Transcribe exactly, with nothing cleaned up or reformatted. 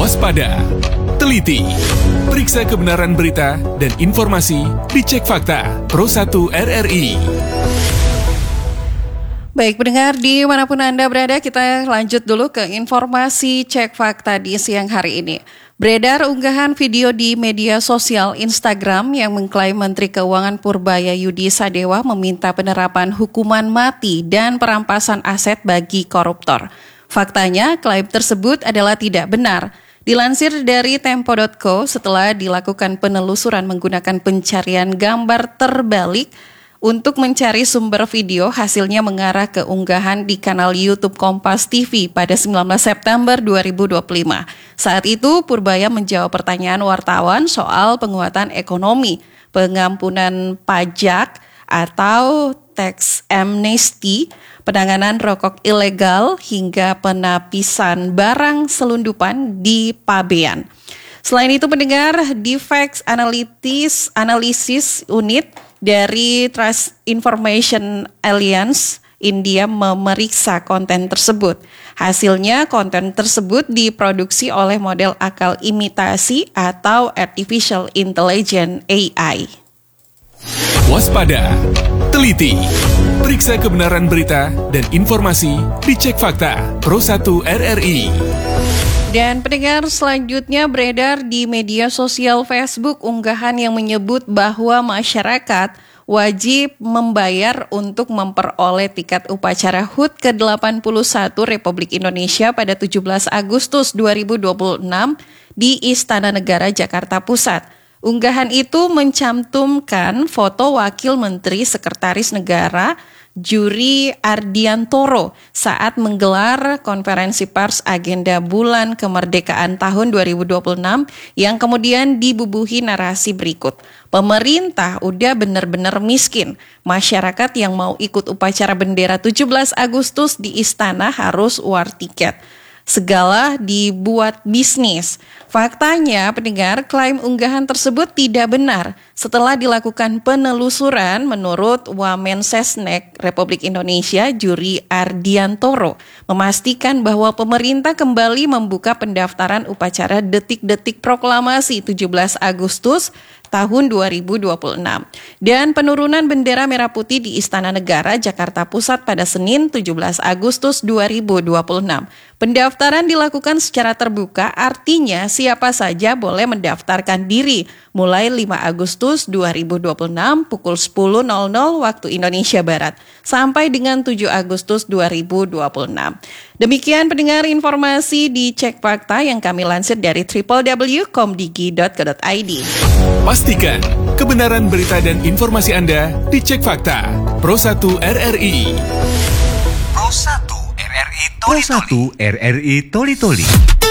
Waspada, teliti, periksa kebenaran berita dan informasi dicek fakta Pro satu R R I. Baik pendengar, dimanapun Anda berada, kita lanjut dulu ke informasi cek fakta di siang hari ini. Beredar unggahan video di media sosial Instagram yang mengklaim Menteri Keuangan Purbayayudi Sadewa meminta penerapan hukuman mati dan perampasan aset bagi koruptor. Faktanya, klaim tersebut adalah tidak benar. Dilansir dari Tempo dot co, setelah dilakukan penelusuran menggunakan pencarian gambar terbalik untuk mencari sumber video, hasilnya mengarah ke unggahan di kanal YouTube Kompas T V pada sembilan belas September dua ribu dua puluh lima. Saat itu, Purbaya menjawab pertanyaan wartawan soal penguatan ekonomi, pengampunan pajak atau tax amnesty, penanganan rokok ilegal, hingga penapisan barang selundupan di pabean. Selain itu, pendengar, Defects Analysis, Analysis Unit dari Trust Information Alliance India memeriksa konten tersebut. Hasilnya, konten tersebut diproduksi oleh model akal imitasi atau Artificial Intelligence A I. Waspada, teliti, periksa kebenaran berita dan informasi dicek fakta Pro satu R R I. Dan pendengar, selanjutnya beredar di media sosial Facebook unggahan yang menyebut bahwa masyarakat wajib membayar untuk memperoleh tiket upacara H U T ke delapan puluh satu Republik Indonesia pada tujuh belas Agustus dua ribu dua puluh enam di Istana Negara Jakarta Pusat. Unggahan itu mencantumkan foto Wakil Menteri Sekretaris Negara Juri Ardiantoro saat menggelar konferensi pers agenda Bulan Kemerdekaan tahun dua ribu dua puluh enam yang kemudian dibubuhi narasi berikut. Pemerintah udah benar-benar miskin. Masyarakat yang mau ikut upacara bendera tujuh belas Agustus di istana harus war tiket. Segala dibuat bisnis. Faktanya, pendengar, klaim unggahan tersebut tidak benar. Setelah dilakukan penelusuran, menurut Wamensesnek Republik Indonesia, Juri Ardiantoro memastikan bahwa pemerintah kembali membuka pendaftaran upacara detik-detik proklamasi tujuh belas Agustus tahun dua ribu dua puluh enam dan penurunan bendera merah putih di Istana Negara Jakarta Pusat pada Senin tujuh belas Agustus dua ribu dua puluh enam. Pendaftaran dilakukan secara terbuka, artinya siapa saja boleh mendaftarkan diri mulai lima Agustus dua ribu dua puluh enam pukul sepuluh waktu Indonesia Barat sampai dengan tujuh Agustus dua ribu dua puluh enam. Demikian pendengar informasi di Cek Fakta yang kami lansir dari w w w titik komdigi titik co titik i d. Pastikan kebenaran berita dan informasi Anda dicek fakta Pro satu R R I. Pro satu R R I Toli Toli. Pro satu R R I Toli Toli.